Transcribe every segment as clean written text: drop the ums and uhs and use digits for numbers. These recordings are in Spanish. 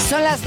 Son las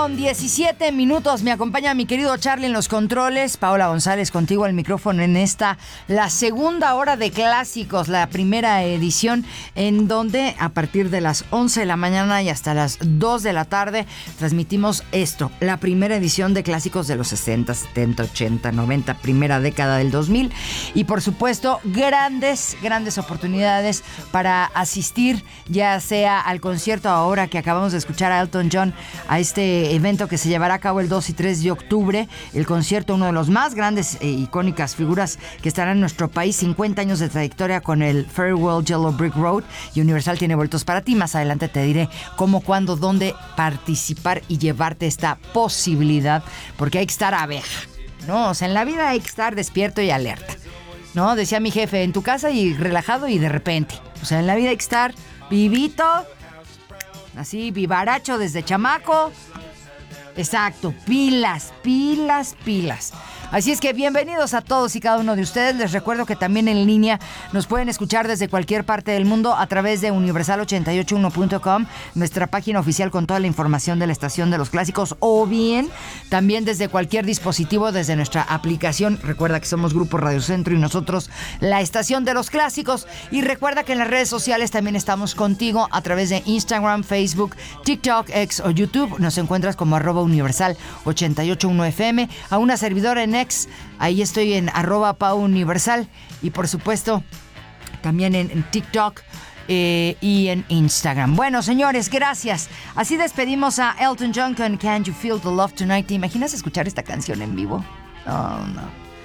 12:17. Me acompaña mi querido Charlie en los controles. Paola González contigo al micrófono en la segunda hora de clásicos, la primera edición, en donde a partir de las 11 de la mañana y hasta las 2 de la tarde transmitimos la primera edición de clásicos de los 60, 70, 80, 90, primera década del 2000. Y por supuesto, grandes oportunidades para asistir, ya sea al concierto ahora que acabamos de escuchar a Elton John, a este evento que se llevará a cabo el 2 y 3 de octubre, el concierto, uno de los más grandes e icónicas figuras que estará en nuestro país, 50 años de trayectoria con el Farewell Yellow Brick Road, y Universal tiene boletos para ti. Más adelante te diré cómo, cuándo, dónde participar y llevarte esta posibilidad, porque hay que estar abeja, ¿no? O sea, en la vida hay que estar despierto y alerta, ¿no? Decía mi jefe, en tu casa y relajado y de repente. O sea, en la vida hay que estar vivito, así, vivaracho desde chamaco. Exacto, pilas. Así es que bienvenidos a todos y cada uno de ustedes. Les recuerdo que también en línea nos pueden escuchar desde cualquier parte del mundo a través de universal881.com, nuestra página oficial con toda la información de la estación de los clásicos, o bien también desde cualquier dispositivo, desde nuestra aplicación. Recuerda que somos Grupo Radio Centro y nosotros la estación de los clásicos. Y recuerda que en las redes sociales también estamos contigo a través de Instagram, Facebook, TikTok, X o YouTube. Nos encuentras como @universal881fm. A una servidora en X, ahí estoy en @pauniversal, y por supuesto también en TikTok y en Instagram. Bueno, señores, gracias. Así despedimos a Elton John con Can You Feel the Love Tonight. ¿Te imaginas escuchar esta canción en vivo? No.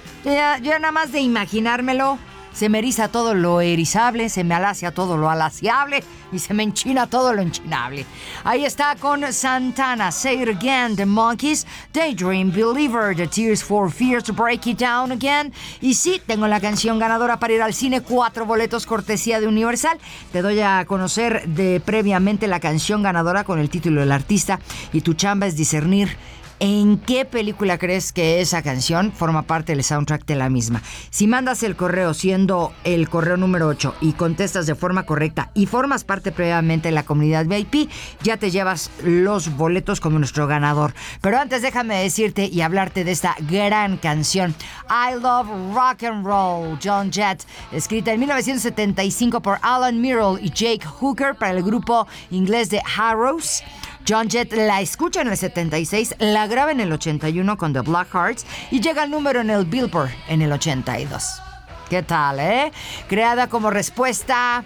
Ya nada más de imaginármelo, se me eriza todo lo erizable, se me alacia todo lo alaciable y se me enchina todo lo enchinable. Ahí está con Santana, Say It Again, The Monkees, Daydream, Believer, The Tears for Fears, Break It Down Again. Y sí, tengo la canción ganadora para ir al cine, 4 boletos cortesía de Universal. Te doy a conocer previamente la canción ganadora con el título del artista, y tu chamba es discernir ¿en qué película crees que esa canción forma parte del soundtrack de la misma? Si mandas el correo siendo el correo número 8 y contestas de forma correcta y formas parte previamente de la comunidad VIP, ya te llevas los boletos como nuestro ganador. Pero antes déjame decirte y hablarte de esta gran canción, I Love Rock and Roll, John Jett, escrita en 1975 por Alan Merrill y Jake Hooker para el grupo inglés de Harrows. John Jett la escucha en el 76, la graba en el 81 con The Blackhearts y llega al número en el Billboard en el 82. ¿Qué tal, Creada como respuesta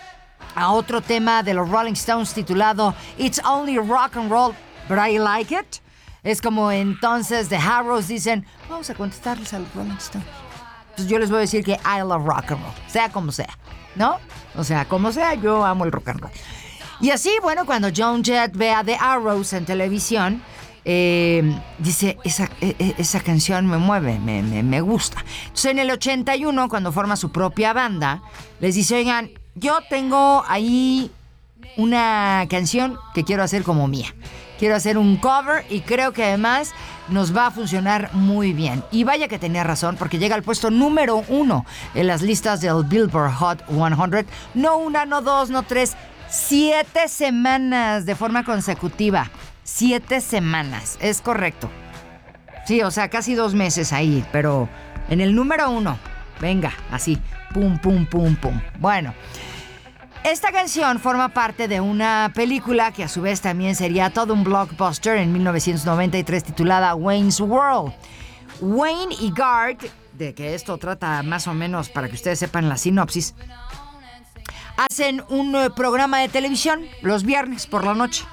a otro tema de los Rolling Stones titulado It's Only Rock and Roll, But I Like It. Es como entonces The Harrows dicen, vamos a contestarles a los Rolling Stones. Entonces yo les voy a decir que I love rock and roll, sea como sea, ¿no? O sea, como sea, yo amo el rock and roll. Y así, bueno, cuando John Jett ve a The Arrows en televisión, dice, esa canción me mueve, me gusta. Entonces en el 81, cuando forma su propia banda, les dice, oigan, yo tengo ahí una canción que quiero hacer como mía. Quiero hacer un cover y creo que además nos va a funcionar muy bien. Y vaya que tenía razón, porque llega al puesto número 1 en las listas del Billboard Hot 100. No una, no dos, no tres, 7 semanas de forma consecutiva. 7 semanas, es correcto. Sí, o sea, casi 2 meses ahí, pero en el número 1. Venga, así, pum, pum, pum, pum. Bueno, esta canción forma parte de una película que a su vez también sería todo un blockbuster en 1993 titulada Wayne's World. Wayne y Garth, de que esto trata más o menos para que ustedes sepan la sinopsis, hacen un programa de televisión los viernes por la noche.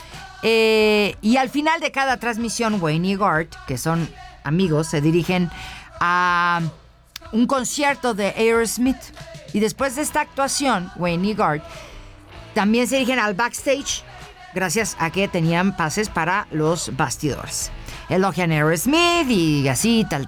Y al final de cada transmisión, Wayne y Garth, que son amigos, se dirigen a un concierto de Aerosmith. Y después de esta actuación, Wayne y Garth también se dirigen al backstage, gracias a que tenían pases para los bastidores. Elogian a Aerosmith y así, tal.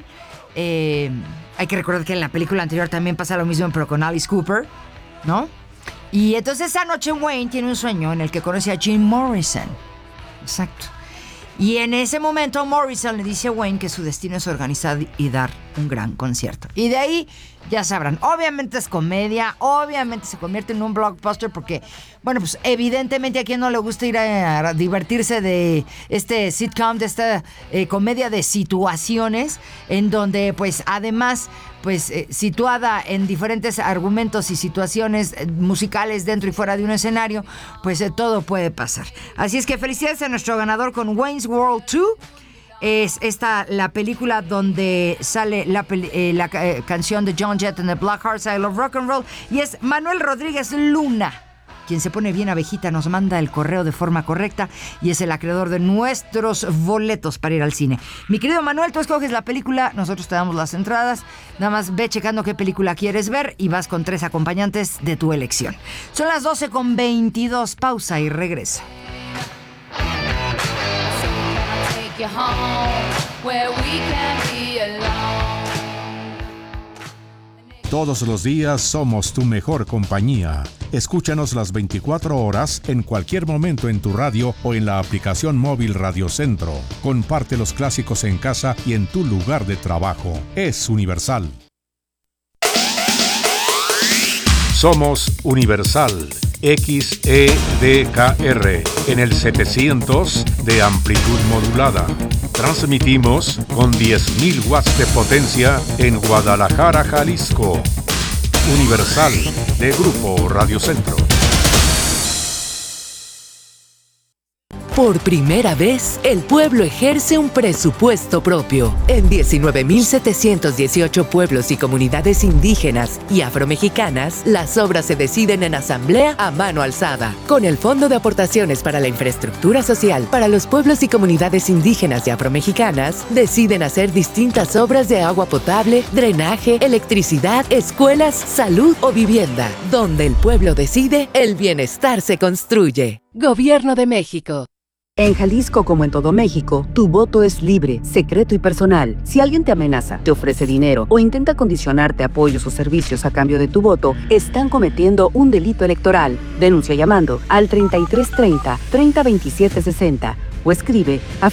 Hay que recordar que en la película anterior también pasa lo mismo, pero con Alice Cooper, ¿no? Y entonces esa noche Wayne tiene un sueño en el que conoce a Jim Morrison. Exacto. Y en ese momento Morrison le dice a Wayne que su destino es organizar y dar un gran concierto. Y de ahí, ya sabrán, obviamente es comedia, obviamente se convierte en un blockbuster porque, bueno, pues evidentemente a quien no le gusta ir a divertirse de este sitcom, de esta comedia de situaciones, en donde pues además, pues situada en diferentes argumentos y situaciones musicales dentro y fuera de un escenario, pues todo puede pasar. Así es que felicidades a nuestro ganador con Wayne's World 2. Es esta la película donde sale la canción de John Jett and the Blackhearts, I Love Rock and Roll, y es Manuel Rodríguez Luna quien se pone bien abejita, nos manda el correo de forma correcta y es el acreedor de nuestros boletos para ir al cine. Mi querido Manuel, tú escoges la película, nosotros te damos las entradas, nada más ve checando qué película quieres ver y vas con 3 acompañantes de tu elección. Son las 12:22, pausa y regresa. Todos los días somos tu mejor compañía. Escúchanos las 24 horas en cualquier momento en tu radio o en la aplicación móvil Radio Centro. Comparte los clásicos en casa y en tu lugar de trabajo. Es Universal. Somos Universal XEDKR en el 700 de amplitud modulada. Transmitimos con 10.000 watts de potencia en Guadalajara, Jalisco. Universal de Grupo Radio Centro. Por primera vez, el pueblo ejerce un presupuesto propio. En 19.718 pueblos y comunidades indígenas y afromexicanas, las obras se deciden en asamblea a mano alzada. Con el Fondo de Aportaciones para la Infraestructura Social para los pueblos y comunidades indígenas y afromexicanas, deciden hacer distintas obras de agua potable, drenaje, electricidad, escuelas, salud o vivienda. Donde el pueblo decide, el bienestar se construye. Gobierno de México. En Jalisco, como en todo México, tu voto es libre, secreto y personal. Si alguien te amenaza, te ofrece dinero o intenta condicionarte apoyos o servicios a cambio de tu voto, están cometiendo un delito electoral. Denuncia llamando al 3330 302760 o escribe a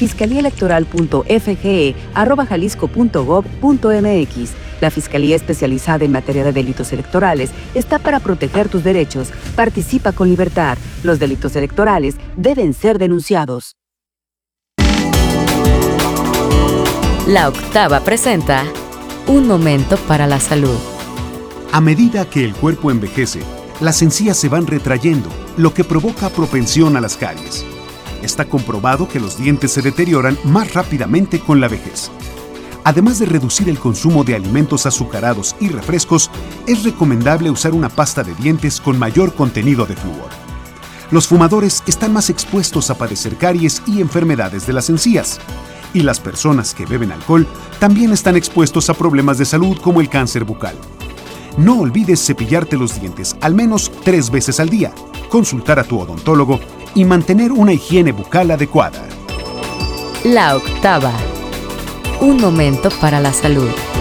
fiscaliaelectoral.fge@jalisco.gov.mx. La Fiscalía Especializada en Materia de Delitos Electorales está para proteger tus derechos. Participa con libertad. Los delitos electorales deben ser denunciados. La Octava presenta Un momento para la salud. A medida que el cuerpo envejece, las encías se van retrayendo, lo que provoca propensión a las caries. Está comprobado que los dientes se deterioran más rápidamente con la vejez. Además de reducir el consumo de alimentos azucarados y refrescos, es recomendable usar una pasta de dientes con mayor contenido de flúor. Los fumadores están más expuestos a padecer caries y enfermedades de las encías. Y las personas que beben alcohol también están expuestos a problemas de salud como el cáncer bucal. No olvides cepillarte los dientes al menos 3 veces al día, consultar a tu odontólogo y mantener una higiene bucal adecuada. La Octava. Un momento para la salud.